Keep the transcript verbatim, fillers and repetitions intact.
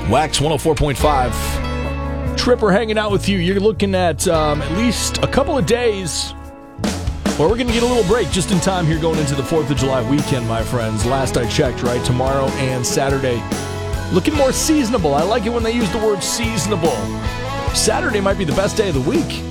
Wax one oh four point five. Tripper hanging out with you. You're looking at um, at least a couple of days where we're going to get a little break just in time here going into the fourth of July weekend, my friends. Last I checked, right? Tomorrow and Saturday. Looking more seasonable. I like it when they use the word seasonable. Saturday might be the best day of the week.